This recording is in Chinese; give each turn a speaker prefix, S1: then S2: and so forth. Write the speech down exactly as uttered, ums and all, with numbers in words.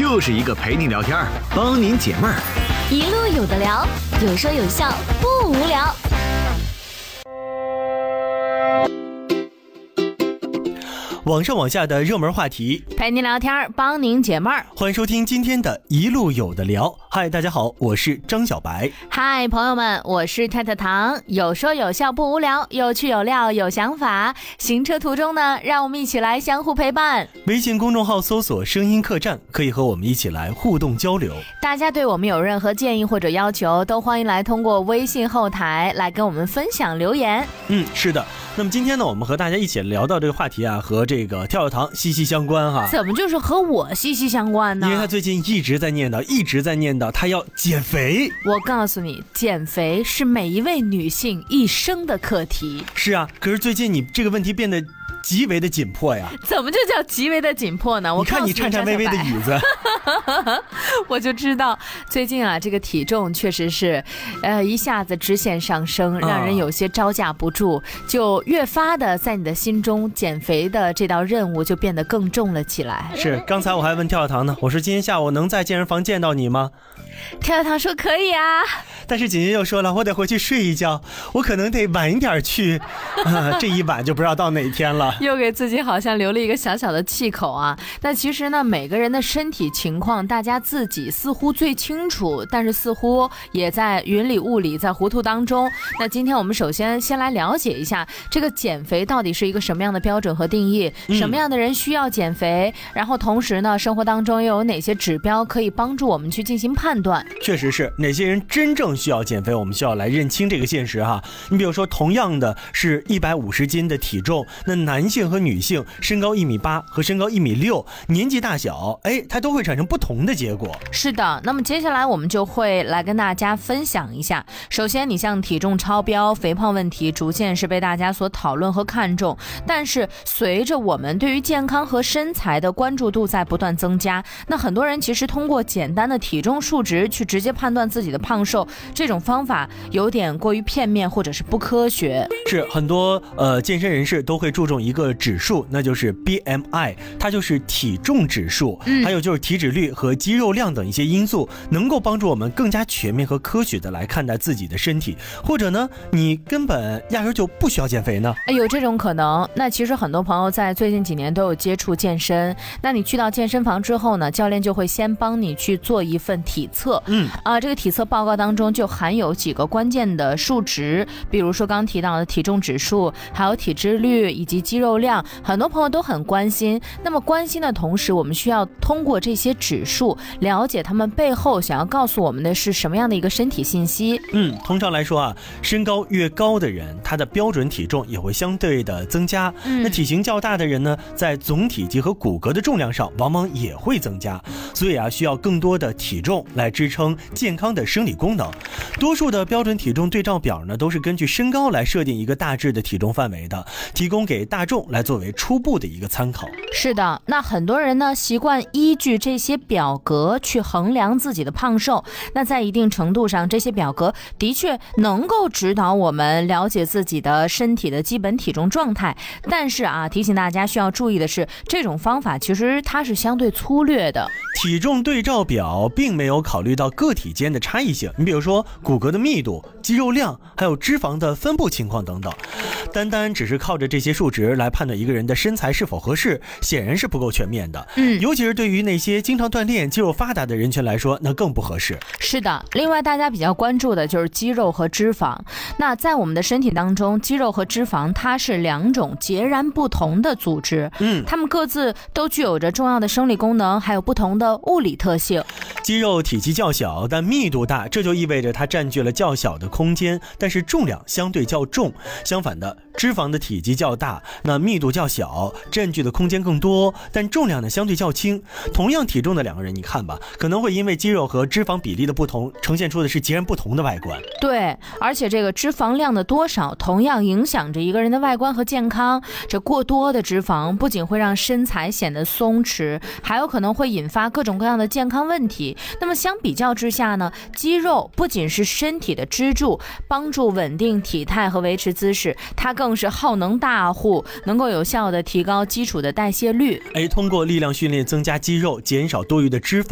S1: 就是一个陪你聊天帮您解闷儿，
S2: 一路有的聊，有说有笑，不无聊。
S3: 网上网下的热门话题，
S4: 陪您聊天帮您解闷儿。
S3: 欢迎收听今天的一路有的聊。嗨，大家好，我是张小白。
S4: 嗨，朋友们，我是太太糖。有说有笑不无聊，有趣有料有想法。行车途中呢，让我们一起来相互陪伴。
S3: 微信公众号搜索声音客栈，可以和我们一起来互动交流。
S4: 大家对我们有任何建议或者要求，都欢迎来通过微信后台来跟我们分享留言。
S3: 嗯，是的。那么今天呢，我们和大家一起聊到这个话题啊，和这个跳跳糖息息相关哈。
S4: 怎么就是和我息息相关呢？
S3: 因为他最近一直在念叨，一直在念叨，他要减肥。
S4: 我告诉你，减肥是每一位女性一生的课题。
S3: 是啊，可是最近你这个问题变得极为的紧迫呀。
S4: 怎么就叫极为的紧迫呢？我
S3: 你看你颤颤巍巍的椅子
S4: 我就知道最近啊，这个体重确实是呃一下子直线上升，让人有些招架不住、啊、就越发的在你的心中减肥的这道任务就变得更重了起来。
S3: 是，刚才我还问跳跳糖呢，我说今天下午能在健身房见到你吗？
S4: 跳跳糖说可以啊，
S3: 但是姐姐又说了，我得回去睡一觉，我可能得晚一点去、啊、这一晚就不知道到哪天了。
S4: 又给自己好像留了一个小小的气口啊。但其实呢，每个人的身体情况大家自己似乎最清楚，但是似乎也在云里雾里，在糊涂当中。那今天我们首先先来了解一下这个减肥到底是一个什么样的标准和定义、嗯、什么样的人需要减肥，然后同时呢，生活当中又有哪些指标可以帮助我们去进行判断。
S3: 确实是，哪些人真正需要减肥，我们需要来认清这个现实哈。你比如说，同样的是一百五十斤的体重，那男性和女性身高一米八和身高一米六，年纪大小，哎，它都会产生不同的结果。
S4: 是的，那么接下来我们就会来跟大家分享一下。首先，你像体重超标、肥胖问题，逐渐是被大家所讨论和看重。但是，随着我们对于健康和身材的关注度在不断增加，那很多人其实通过简单的体重数值去直接判断自己的胖瘦，这种方法有点过于片面或者是不科学。
S3: 是很多呃健身人士都会注重一个指数，那就是 B M I， 它就是体重指数、嗯、还有就是体脂率和肌肉量等一些因素，能够帮助我们更加全面和科学的来看待自己的身体。或者呢，你根本压根就不需要减肥呢？
S4: 有这种可能。那其实很多朋友在最近几年都有接触健身，那你去到健身房之后呢，教练就会先帮你去做一份体测。嗯啊，这个体测报告当中就含有几个关键的数值，比如说刚提到的体重指数，还有体脂率以及肌肉量，很多朋友都很关心。那么关心的同时，我们需要通过这些指数了解他们背后想要告诉我们的是什么样的一个身体信息。
S3: 嗯，通常来说啊，身高越高的人，他的标准体重也会相对的增加、嗯、那体型较大的人呢，在总体积和骨骼的重量上往往也会增加，所以啊，需要更多的体重来支撑健康的生理功能。多数的标准体重对照表呢，都是根据身高来设定一个大致的体重范围的，提供给大众来作为初步的一个参考。
S4: 是的，那很多人呢习惯依据这些表格去衡量自己的胖瘦，那在一定程度上，这些表格的确能够指导我们了解自己的身体的基本体重状态。但是啊，提醒大家需要注意的是，这种方法其实它是相对粗略的。
S3: 体重对照表并没有考虑到个体间的差异性，你比如说骨骼的密度、肌肉量，还有脂肪的分布情况等等。单单只是靠着这些数值来判断一个人的身材是否合适，显然是不够全面的。嗯，尤其是对于那些经常锻炼、肌肉发达的人群来说，那更不合适。
S4: 是的，另外大家比较关注的就是肌肉和脂肪。那在我们的身体当中，肌肉和脂肪它是两种截然不同的组织。嗯，它们各自都具有着重要的生理功能，还有不同的物理特性。
S3: 肌肉体积较小，但密度大，这就意味着它占据了较小的空间，但是重量相对较重。相反的，脂肪的体积较大，那密度较小，占据的空间更多，但重量呢相对较轻。同样体重的两个人，你看吧，可能会因为肌肉和脂肪比例的不同，呈现出的是截然不同的外观。
S4: 对，而且这个脂肪量的多少，同样影响着一个人的外观和健康。这过多的脂肪不仅会让身材显得松弛，还有可能会引发各种各样的健康问题。那么相比较之下呢，肌肉不仅是身体的支柱，帮助稳定体态和维持姿势，它更是耗能大户，能够有效的提高基础的代谢率。
S3: 哎，通过力量训练增加肌肉，减少多余的脂肪。